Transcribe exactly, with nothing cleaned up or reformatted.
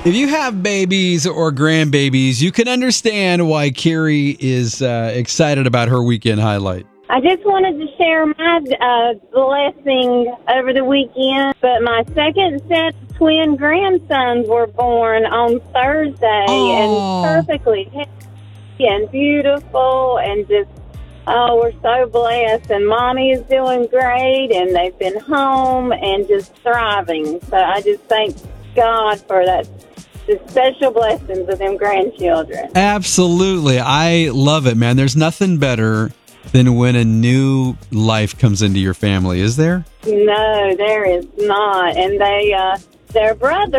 If you have babies or grandbabies, you can understand why Carrie is uh, excited about her weekend highlight. I just wanted to share my uh, blessing over the weekend, but my second set of twin grandsons were born on Thursday Aww. and perfectly healthy and beautiful and just, oh, we're so blessed. And Mommy is doing great and they've been home and just thriving. So I just thank God for that, the special blessings of them grandchildren. Absolutely. I love it, man. There's nothing better than when a new life comes into your family, is there? No, there is not. And they, uh, their brother